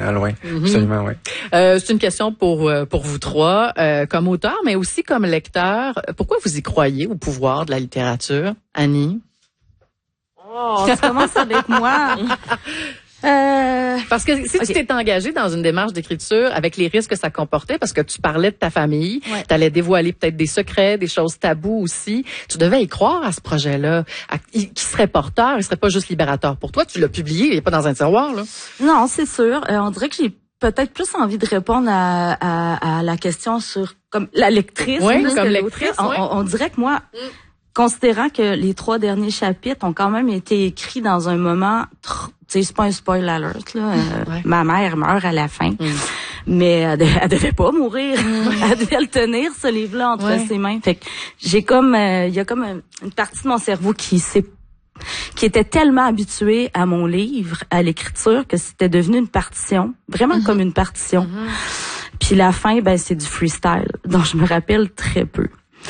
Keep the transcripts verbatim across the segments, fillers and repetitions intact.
original, oui. Mm-hmm. Absolument, oui. Euh, c'est une question pour euh, pour vous trois, euh, comme auteur, mais aussi comme lecteur. Pourquoi vous y croyez au pouvoir de la littérature, Annie? Oh, tu commences avec moi. Euh... Parce que si okay. tu t'es engagé dans une démarche d'écriture avec les risques que ça comportait, parce que tu parlais de ta famille, ouais. tu allais dévoiler peut-être des secrets, des choses tabous aussi, tu devais y croire à ce projet-là, à, qui serait porteur, il serait pas juste libérateur pour toi. Tu l'as publié, il est pas dans un tiroir, là. Non, c'est sûr. Euh, on dirait que j'ai peut-être plus envie de répondre à, à, à la question sur comme la lectrice. Oui, comme lectrice. On, ouais. on, on dirait que moi... Mm. Considérant que les trois derniers chapitres ont quand même été écrits dans un moment, tu sais, c'est pas un spoil alert, là. Euh, ouais. Ma mère meurt à la fin, mm. mais elle, de, elle devait pas mourir. Mm. Elle devait le tenir, ce livre-là, entre ouais. ses mains. Fait que j'ai comme, il euh, y a comme un, une partie de mon cerveau qui s'est, qui était tellement habituée à mon livre, à l'écriture, que c'était devenu une partition, vraiment mm-hmm. comme une partition. Mm-hmm. Puis la fin, ben c'est du freestyle, dont je me rappelle très peu.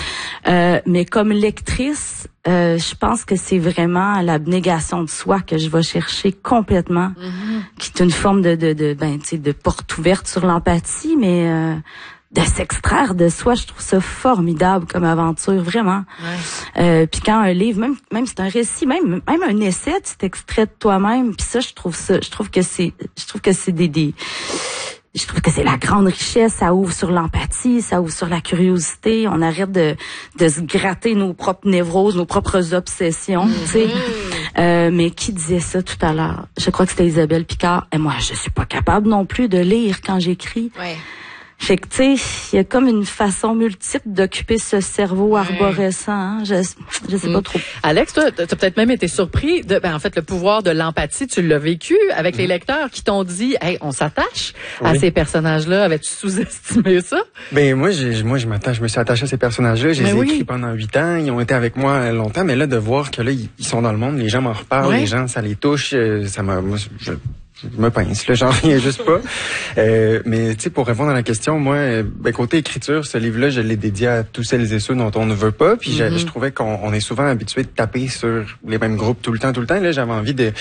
Euh, mais comme lectrice, euh, je pense que c'est vraiment l'abnégation de soi que je vais chercher complètement, mm-hmm. qui est une forme de de de ben tu sais de porte ouverte sur l'empathie, mais euh, de s'extraire de soi, je trouve ça formidable comme aventure, vraiment. Ouais. Euh, puis quand un livre, même même c'est un récit, même même un essai, tu t'extrais de toi-même, puis ça, je trouve ça, je trouve que c'est, je trouve que c'est des des Je trouve que c'est la grande richesse, ça ouvre sur l'empathie, ça ouvre sur la curiosité, on arrête de de se gratter nos propres névroses, nos propres obsessions, mm-hmm. tu sais. Euh, mais qui disait ça tout à l'heure? Je crois que c'était Isabelle Picard. Et moi, je suis pas capable non plus de lire quand j'écris. Ouais. Fait que, tu sais, il y a comme une façon multiple d'occuper ce cerveau arborescent. Hein? Je, je sais mm. pas trop. Alex, toi, t'as peut-être même été surpris de, ben, en fait, le pouvoir de l'empathie, tu l'as vécu avec mm. les lecteurs qui t'ont dit, hey, on s'attache oui. à ces personnages-là. Avais-tu sous-estimé ça? Ben, moi, j'ai, moi, je m'attache, je me suis attaché à ces personnages-là. Je les ai oui. écrits pendant huit ans. Ils ont été avec moi longtemps. Mais là, de voir que là, ils, ils sont dans le monde, les gens m'en reparlent, ouais. les gens, ça les touche, ça m'a, moi, je, Je me pince, là, j'en reviens juste pas. Euh, mais tu sais, pour répondre à la question, moi, ben, côté écriture, ce livre-là, je l'ai dédié à tous celles et ceux dont on ne veut pas. Puis mm-hmm. je, je trouvais qu'on on est souvent habitué de taper sur les mêmes groupes tout le temps, tout le temps. Là, j'avais envie de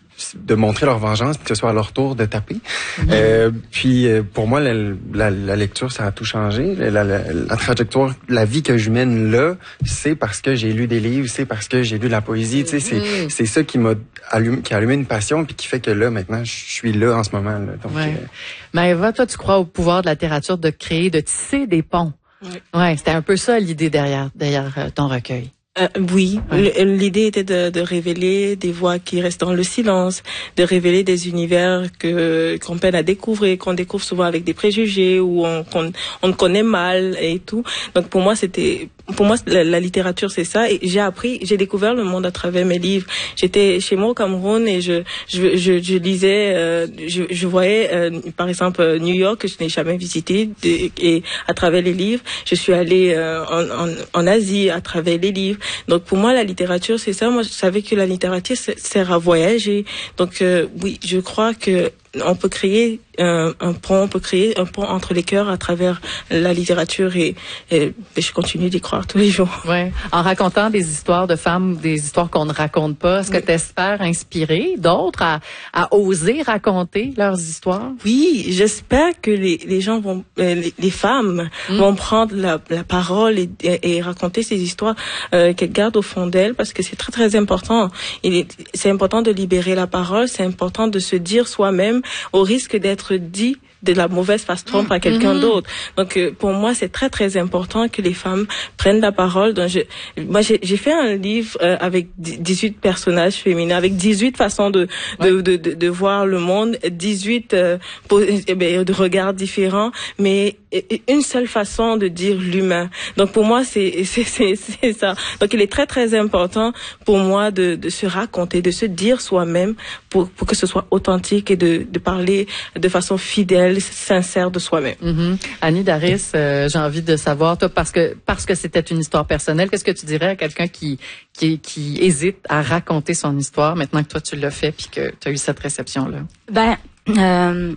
de montrer leur vengeance, puis que ce soit à leur tour de taper. Mm-hmm. Euh, puis euh, pour moi, la, la, la lecture, ça a tout changé. La, la, la trajectoire, la vie que je mène là, c'est parce que j'ai lu des livres, c'est parce que j'ai lu de la poésie. Mm-hmm. Tu sais, c'est c'est ça qui m'a allumé, qui a allumé une passion, puis qui fait que là, maintenant, je suis là en ce moment. Là. Donc, ouais. euh... Maëva, toi, tu crois au pouvoir de la littérature de créer, de tisser des ponts. Oui. Ouais, c'était un peu ça l'idée derrière derrière euh, ton recueil. Euh, oui, ouais. L'idée était de, de révéler des voix qui restent dans le silence, de révéler des univers que qu'on peine à découvrir, qu'on découvre souvent avec des préjugés ou on, qu'on on connaît mal et tout. Donc pour moi, c'était pour moi la, la littérature c'est ça. Et j'ai appris, j'ai découvert le monde à travers mes livres. J'étais chez moi au Cameroun et je je je, je lisais, euh, je, je voyais euh, par exemple New York que je n'ai jamais visité de, et à travers les livres, je suis allée euh, en, en en Asie à travers les livres. Donc pour moi la littérature c'est ça. Moi je savais que la littérature sert à voyager. Donc euh, oui, je crois que on peut créer un, un pont, on peut créer un pont entre les cœurs à travers la littérature et, et, et je continue d'y croire tous les jours. Ouais. En racontant des histoires de femmes, des histoires qu'on ne raconte pas, est-ce que oui. tu espères inspirer d'autres à, à oser raconter leurs histoires? Oui, j'espère que les, les gens vont, les, les femmes mmh. vont prendre la, la parole et, et, et raconter ces histoires euh, qu'elles gardent au fond d'elles parce que c'est très très important. Il est, c'est important de libérer la parole, c'est important de se dire soi-même au risque d'être dit de la mauvaise façon par quelqu'un mmh. d'autre. Donc euh, pour moi c'est très très important que les femmes prennent la parole. Donc je, moi j'ai, j'ai fait un livre euh, avec dix-huit personnages féminins, avec dix-huit façons de de, ouais. de, de de voir le monde, dix-huit euh, eh ben, de regards différents, mais une seule façon de dire l'humain. Donc pour moi c'est c'est c'est c'est ça. Donc il est très très important pour moi de de se raconter, de se dire soi-même pour pour que ce soit authentique et de de parler de façon fidèle, sincère de soi-même. Mm-hmm. Annie Daris, euh, j'ai envie de savoir toi parce que parce que c'était une histoire personnelle, qu'est-ce que tu dirais à quelqu'un qui qui qui hésite à raconter son histoire maintenant que toi tu l'as fait puis que tu as eu cette réception là? Ben euh,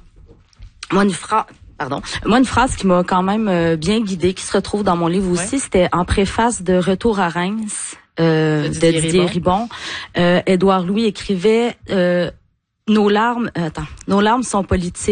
moi une phrase Pardon. Moi, une phrase qui m'a quand même euh, bien guidée, qui se retrouve dans mon livre aussi, ouais. c'était en préface de Retour à Reims euh, de Didier, de Didier Ribon. Ribon. Euh, Édouard Louis écrivait euh, « Nos larmes, euh, attends, nos larmes sont politiques. »